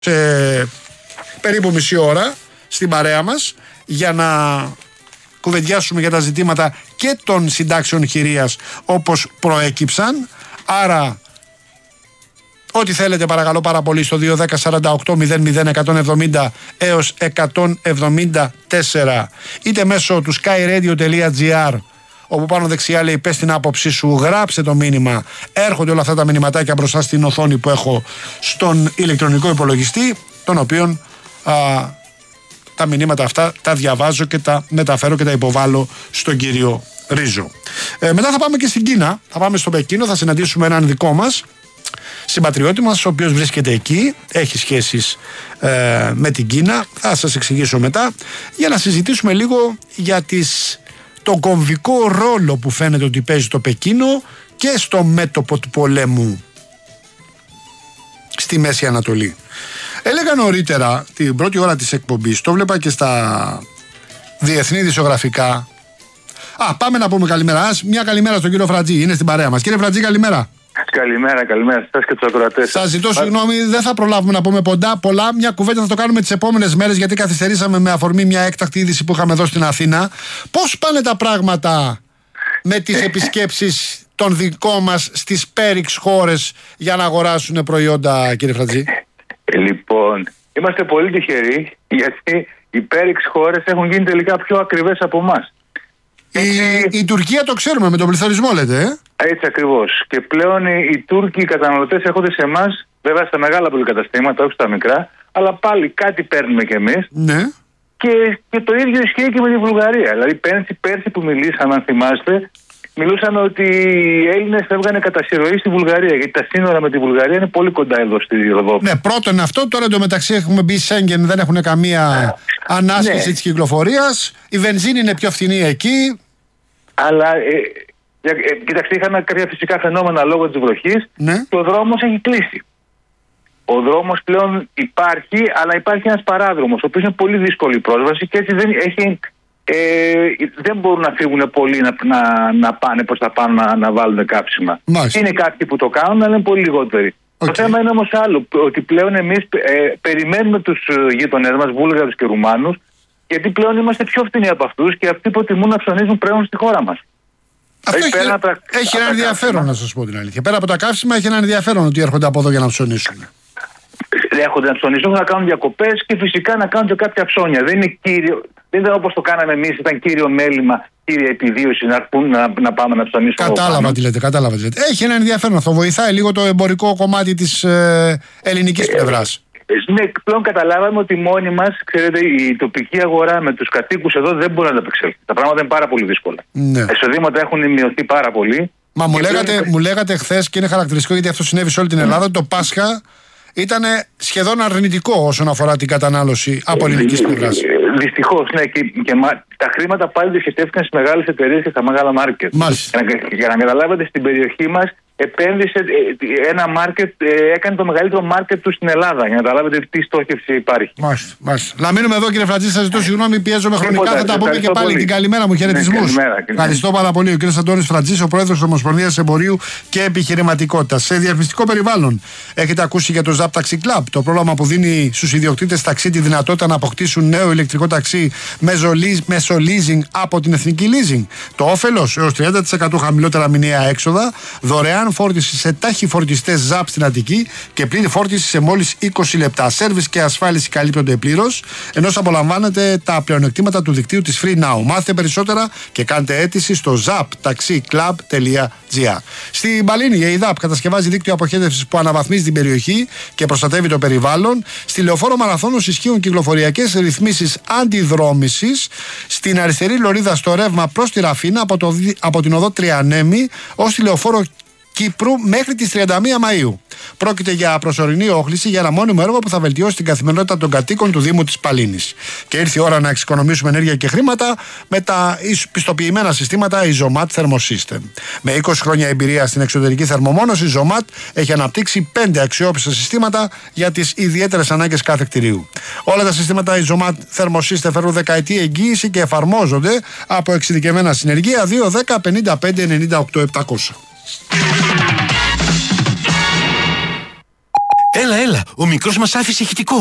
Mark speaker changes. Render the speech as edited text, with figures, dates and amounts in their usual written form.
Speaker 1: σε περίπου μισή ώρα στην παρέα μας για να κουβεντιάσουμε για τα ζητήματα και των συντάξεων χειρίας όπως προέκυψαν. Άρα ό,τι θέλετε παρακαλώ πάρα πολύ στο 210-48-00-170 έως 174 είτε μέσω του skyradio.gr όπου πάνω δεξιά λέει πες την άποψή σου, γράψε το μήνυμα, έρχονται όλα αυτά τα μηνυματάκια μπροστά στην οθόνη που έχω στον ηλεκτρονικό υπολογιστή, τον οποίον τα μηνύματα αυτά τα διαβάζω και τα μεταφέρω και τα υποβάλλω στον κύριο Ρίζο. Μετά θα πάμε και στην Κίνα, θα πάμε στο Πεκίνο, θα συναντήσουμε έναν δικό μας συμπατριώτη μας, ο οποίος βρίσκεται εκεί, έχει σχέσεις με την Κίνα, θα σας εξηγήσω μετά, για να συζητήσουμε λίγο για τον κομβικό ρόλο που φαίνεται ότι παίζει το Πεκίνο και στο μέτωπο του πολέμου στη Μέση Ανατολή. Έλεγα νωρίτερα την πρώτη ώρα της εκπομπής, το βλέπα και στα διεθνή ειδησιογραφικά. Πάμε να πούμε καλημέρα. Μια καλημέρα στον κύριο Φρατζή, είναι στην παρέα μας. Κύριε Φρατζή, καλημέρα.
Speaker 2: Καλημέρα σας και τους ακροατές.
Speaker 1: Σας ζητώ συγγνώμη, δεν θα προλάβουμε να πούμε πολλά. Μια κουβέντα θα το κάνουμε τις επόμενες μέρες, γιατί καθυστερήσαμε με αφορμή μια έκτακτη είδηση που είχαμε εδώ στην Αθήνα. Πώς πάνε τα πράγματα με τις επισκέψεις των δικών μας στις πέριξ χώρες για να αγοράσουν προϊόντα, κύριε Φρατζή?
Speaker 2: Λοιπόν, είμαστε πολύ τυχεροί, γιατί οι πέριξ χώρες έχουν γίνει τελικά πιο ακριβές από εμάς.
Speaker 1: Η Τουρκία το ξέρουμε, με τον πληθωρισμό λέτε,
Speaker 2: Έτσι ακριβώς. Και πλέον οι Τούρκοι καταναλωτές έρχονται σε εμάς, βέβαια στα μεγάλα πολυκαταστήματα, όχι στα μικρά, αλλά πάλι κάτι παίρνουμε κι εμείς.
Speaker 1: Ναι.
Speaker 2: Και το ίδιο ισχύει και με τη Βουλγαρία. Δηλαδή πέρσι που μιλήσαμε, αν θυμάστε, μιλούσαν ότι οι Έλληνες φεύγανε κατά συρροή στη Βουλγαρία, γιατί τα σύνορα με τη Βουλγαρία είναι πολύ κοντά εδώ στη Ροδόπη.
Speaker 1: Ναι, πρώτον αυτό. Τώρα εντωμεταξύ έχουμε μπει Σέγγεν, δεν έχουν καμία ανάσχεση της κυκλοφορίας. Η βενζίνη είναι πιο φθηνή εκεί.
Speaker 2: Αλλά κοιτάξτε, είχαμε κάποια φυσικά φαινόμενα λόγω της βροχής,
Speaker 1: ναι.
Speaker 2: Και ο δρόμος έχει κλείσει. Ο δρόμος πλέον υπάρχει, αλλά υπάρχει ένας παράδρομος, ο οποίος είναι πολύ δύσκολη η πρόσβαση και έτσι δεν μπορούν να φύγουν πολλοί να πάνε προς τα πάνω να βάλουν κάψιμα.
Speaker 1: Μάλιστα.
Speaker 2: Είναι κάποιοι που το κάνουν, αλλά είναι πολύ λιγότεροι. Το θέμα είναι όμως άλλο, ότι πλέον εμείς περιμένουμε τους γείτονές μας, Βούλγαρους και Ρουμάνους, γιατί πλέον είμαστε πιο φθηνοί από αυτούς και αυτοί προτιμούν να ψωνίζουν πλέον στη χώρα μας.
Speaker 1: Αυτό έχει ένα ενδιαφέρον, να σας πω την αλήθεια. Πέρα από τα καύσιμα, έχει ένα ενδιαφέρον ότι έρχονται από εδώ για να ψωνίσουν.
Speaker 2: Έρχονται να ψωνίσουν, να κάνουν διακοπές και φυσικά να κάνουν και κάποια ψώνια. Δεν ήταν όπως το κάναμε εμείς, ήταν κύριο μέλημα, κύρια επιδίωση να πάμε να ψωνίσουμε.
Speaker 1: Κατάλαβα τι λέτε. Έχει ένα ενδιαφέρον αυτό. Βοηθάει λίγο το εμπορικό κομμάτι της ελληνικής πλευράς.
Speaker 2: Ναι, πλέον καταλάβαμε ότι μόνοι μας, ξέρετε, η τοπική αγορά με τους κατοίκους εδώ δεν μπορεί να τα απεξέλθει. Τα πράγματα είναι πάρα πολύ δύσκολα.
Speaker 1: Ναι.
Speaker 2: Τα εισοδήματα έχουν μειωθεί πάρα πολύ.
Speaker 1: Μα μου λέγατε χθες, και είναι χαρακτηριστικό γιατί αυτό συνέβη σε όλη την Ελλάδα, ότι το Πάσχα ήταν σχεδόν αρνητικό όσον αφορά την κατανάλωση από ελληνικής πλευράς.
Speaker 2: Δυστυχώς, ναι. Και τα χρήματα πάλι διοχετεύτηκαν στις μεγάλες εταιρείες και στα μεγάλα μάρκετ. Για να καταλάβετε, στην περιοχή μας επένδυσε ένα μάρκετ, έκανε το μεγαλύτερο μάρκετ του στην Ελλάδα. Για να καταλάβετε τι στόχευση υπάρχει.
Speaker 1: Μάλιστα. Να μείνουμε εδώ, κύριε Φρατζή, σας ζητώ συγγνώμη, πιέζομαι χρονικά. Θα τα πούμε και πάλι. Την καλημέρα μου, χαιρετισμούς. Ευχαριστώ πάρα πολύ. Ο κύριος Αντώνης Φρατζής, ο πρόεδρος της Ομοσπονδίας Εμπορίου και Επιχειρηματικότητας. Σε διαφημιστικό περιβάλλον, έχετε ακούσει για το ZAP Taxi Club, το πρόγραμμα που δίνει στους ιδιοκτήτες ταξί τη δυνατότητα να αποκτήσουν νέο ηλεκτρικό ταξί μέσω leasing από την Εθνική Leasing. Το όφελος, έως 30% χαμηλότερα μηνιαία έξοδα, δωρεάν φόρτιση σε ταχυφορτιστές ZAP στην Αττική και πλήρη φόρτιση σε μόλις 20 λεπτά. Σέρβις και ασφάλιση καλύπτονται πλήρως, ενώ απολαμβάνετε τα πλεονεκτήματα του δικτύου της Free Now. Μάθετε περισσότερα και κάντε αίτηση στο zaptaxiclub.gr. Στην Παλίνη, η ΕΙΔΑΠ κατασκευάζει δίκτυο αποχέτευσης που αναβαθμίζει την περιοχή και προστατεύει το περιβάλλον. Στη Λεωφόρο Μαραθώνος ισχύουν κυκλοφοριακές ρυθμίσεις αντιδρόμησης. Στην αριστερή λωρίδα στο ρεύμα προς τη Ραφίνα από την οδό Τριανέμη ως τη Λεωφόρο Κύπρου μέχρι τις 31 Μαΐου. Πρόκειται για προσωρινή όχληση για ένα μόνιμο έργο που θα βελτιώσει την καθημερινότητα των κατοίκων του Δήμου της Παλίνης. Και ήρθε η ώρα να εξοικονομήσουμε ενέργεια και χρήματα με τα πιστοποιημένα συστήματα Isomat Thermosystem. Με 20 χρόνια εμπειρία στην εξωτερική θερμομόνωση, η Isomat έχει αναπτύξει 5 αξιόπιστα συστήματα για τις ιδιαίτερες ανάγκες κάθε κτηρίου. Όλα τα συστήματα Isomat Thermosystem φέρουν δεκαετή εγγύηση και εφαρμόζονται από εξειδικευμένα συνεργεία 210 55 98 700.
Speaker 3: Έλα, ο μικρός μας άφησε ηχητικό.